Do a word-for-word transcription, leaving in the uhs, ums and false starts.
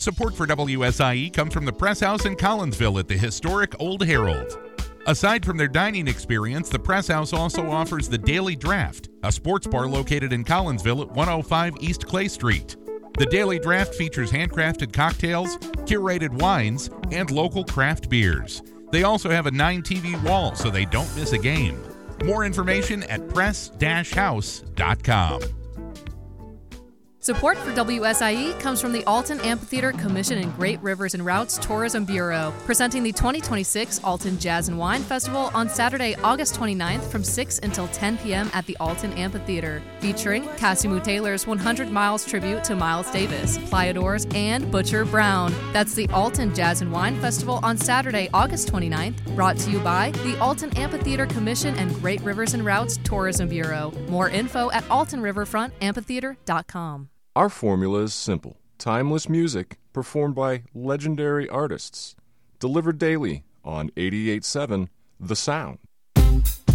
Support for W S I E comes from the Press House in Collinsville at the historic Old Herald. Aside from their dining experience, the Press House also offers the Daily Draft, a sports bar located in Collinsville at one oh five East Clay Street. The Daily Draft features handcrafted cocktails, curated wines, and local craft beers. They also have a nine T V wall so they don't miss a game. More information at press dash house dot com. Support for W S I E comes from the Alton Amphitheater Commission and Great Rivers and Routes Tourism Bureau, presenting the twenty twenty-six Alton Jazz and Wine Festival on Saturday, August twenty-ninth from six until ten p.m. at the Alton Amphitheater, featuring Casimir Taylor's one hundred miles tribute to Miles Davis, Playadors, and Butcher Brown. That's the Alton Jazz and Wine Festival on Saturday, August twenty-ninth, brought to you by the Alton Amphitheater Commission and Great Rivers and Routes Tourism Bureau. More info at alton riverfront amphitheater dot com. Our formula is simple. Timeless music performed by legendary artists. Delivered daily on eighty-eight point seven The Sound.